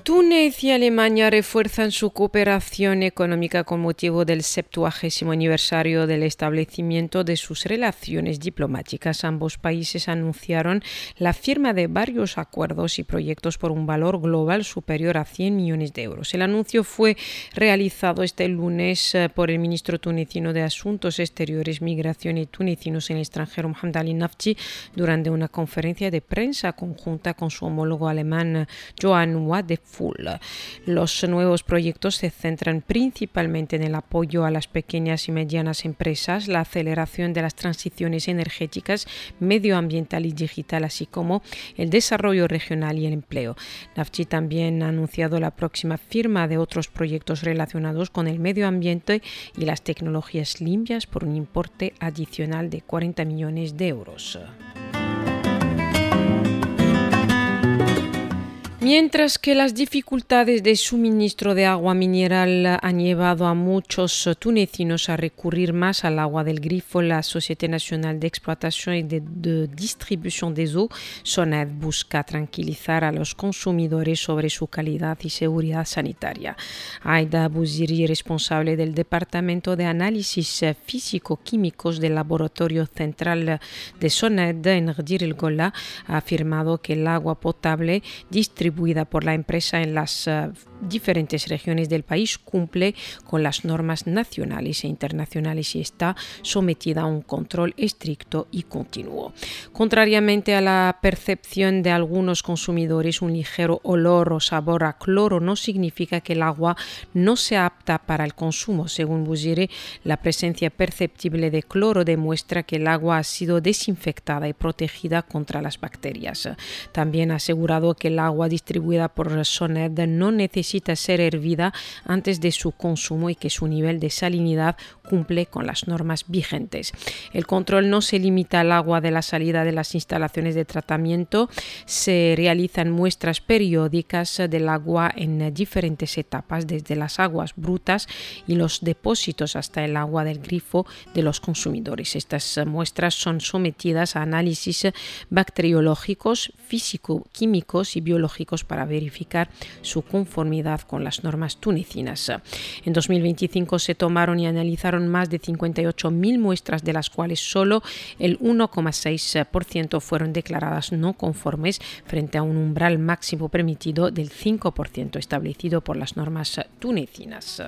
Túnez y Alemania refuerzan su cooperación económica con motivo del 70º aniversario del establecimiento de sus relaciones diplomáticas. Ambos países anunciaron la firma de varios acuerdos y proyectos por un valor global superior a 100 millones de euros. El anuncio fue realizado este lunes por el ministro tunecino de Asuntos Exteriores, Migración y Tunecinos en el extranjero, Mohamed Ali Nafchi, durante una conferencia de prensa conjunta con su homólogo alemán, Johann Wadefull. Los nuevos proyectos se centran principalmente en el apoyo a las pequeñas y medianas empresas, la aceleración de las transiciones energéticas, medioambiental y digital, así como el desarrollo regional y el empleo. Nafchi también ha anunciado la próxima firma de otros proyectos relacionados con el medio ambiente y las tecnologías limpias por un importe adicional de 40 millones de euros. Mientras que las dificultades de suministro de agua mineral han llevado a muchos tunecinos a recurrir más al agua del grifo, la Société Nationale d'Exploitation y de Distribución des Eaux, SONED, busca tranquilizar a los consumidores sobre su calidad y seguridad sanitaria. Aida Bouziri, responsable del Departamento de Análisis Físico-Químicos del Laboratorio Central de SONED en Gdir el Gola, ha afirmado que el agua potable distribuida por la empresa en las diferentes regiones del país cumple con las normas nacionales e internacionales y está sometida a un control estricto y continuo. Contrariamente a la percepción de algunos consumidores, un ligero olor o sabor a cloro no significa que el agua no sea apta para el consumo. Según Bouziri, la presencia perceptible de cloro demuestra que el agua ha sido desinfectada y protegida contra las bacterias. También ha asegurado que el agua distribuida por SONED no necesita ser hervida antes de su consumo y que su nivel de salinidad cumple con las normas vigentes. El control no se limita al agua de la salida de las instalaciones de tratamiento. Se realizan muestras periódicas del agua en diferentes etapas, desde las aguas brutas y los depósitos hasta el agua del grifo de los consumidores. Estas muestras son sometidas a análisis bacteriológicos, físico-químicos y biológicos para verificar su conformidad con las normas tunecinas. En 2025 se tomaron y analizaron más de 58.000 muestras, de las cuales solo el 1,6% fueron declaradas no conformes frente a un umbral máximo permitido del 5% establecido por las normas tunecinas.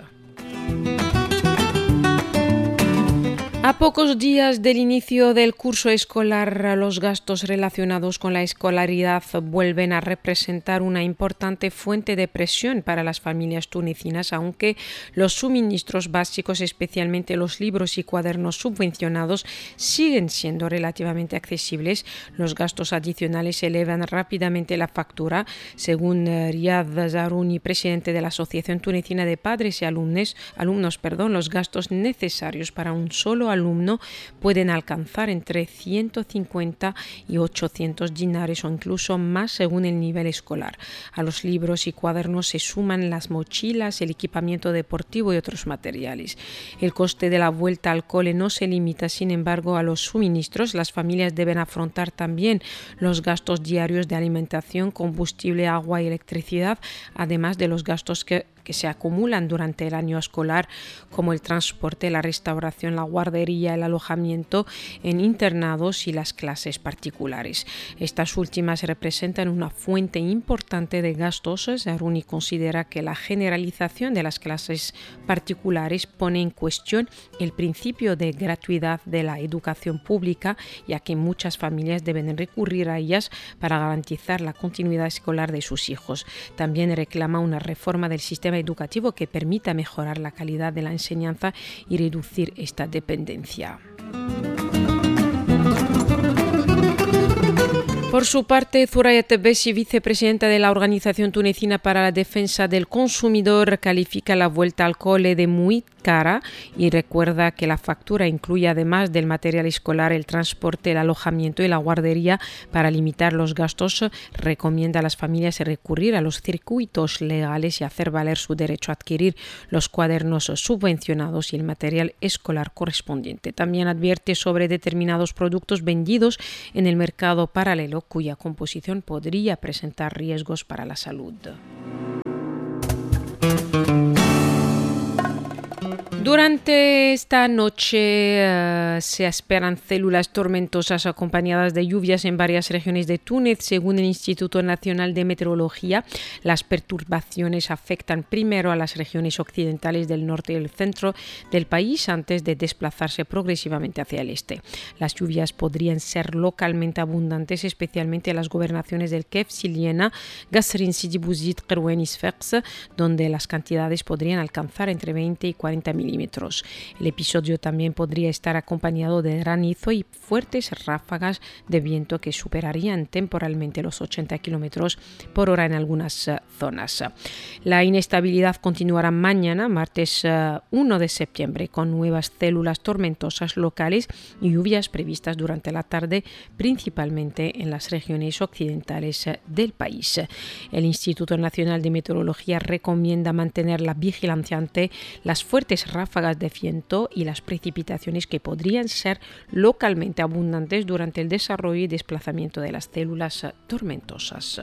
A pocos días del inicio del curso escolar, los gastos relacionados con la escolaridad vuelven a representar una importante fuente de presión para las familias tunecinas, aunque los suministros básicos, especialmente los libros y cuadernos subvencionados, siguen siendo relativamente accesibles. Los gastos adicionales elevan rápidamente la factura. Según Riyad Zarouni, presidente de la Asociación Tunecina de Padres y Alumnos, los gastos necesarios para un solo alumno pueden alcanzar entre 150 y 800 dinares o incluso más según el nivel escolar. A los libros y cuadernos se suman las mochilas, el equipamiento deportivo y otros materiales. El coste de la vuelta al cole no se limita, sin embargo, a los suministros. Las familias deben afrontar también los gastos diarios de alimentación, combustible, agua y electricidad, además de los gastos que se acumulan durante el año escolar, como el transporte, la restauración, la guardería, el alojamiento en internados y las clases particulares. Estas últimas representan una fuente importante de gastos. Zarouni considera que la generalización de las clases particulares pone en cuestión el principio de gratuidad de la educación pública, ya que muchas familias deben recurrir a ellas para garantizar la continuidad escolar de sus hijos. También reclama una reforma del sistema educativo que permita mejorar la calidad de la enseñanza y reducir esta dependencia. Por su parte, Thuraya Tebesi, vicepresidenta de la Organización Tunecina para la Defensa del Consumidor, califica la vuelta al cole de muy cara y recuerda que la factura incluye, además del material escolar, el transporte, el alojamiento y la guardería. Para limitar los gastos, recomienda a las familias recurrir a los circuitos legales y hacer valer su derecho a adquirir los cuadernos subvencionados y el material escolar correspondiente. También advierte sobre determinados productos vendidos en el mercado paralelo cuya composición podría presentar riesgos para la salud. Durante esta noche se esperan células tormentosas acompañadas de lluvias en varias regiones de Túnez. Según el Instituto Nacional de Meteorología, las perturbaciones afectan primero a las regiones occidentales del norte y el centro del país antes de desplazarse progresivamente hacia el este. Las lluvias podrían ser localmente abundantes, especialmente en las gobernaciones del Kef, Siliena, Qasrin, Sidi Bouzid, Kairouan y Sfax, donde las cantidades podrían alcanzar entre 20 y 40 milímetros. El episodio también podría estar acompañado de granizo y fuertes ráfagas de viento que superarían temporalmente los 80 kilómetros por hora en algunas zonas. La inestabilidad continuará mañana, martes 1 de septiembre, con nuevas células tormentosas locales y lluvias previstas durante la tarde, principalmente en las regiones occidentales del país. El Instituto Nacional de Meteorología recomienda mantener la vigilancia ante las fuertes ráfagas de viento y las precipitaciones que podrían ser localmente abundantes durante el desarrollo y desplazamiento de las células tormentosas.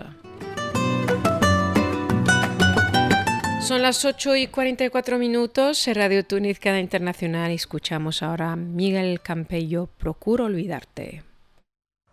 Son las 8:44 en Radio Túnez, Cadena Internacional. Escuchamos ahora a Miguel Campello, Procuro olvidarte.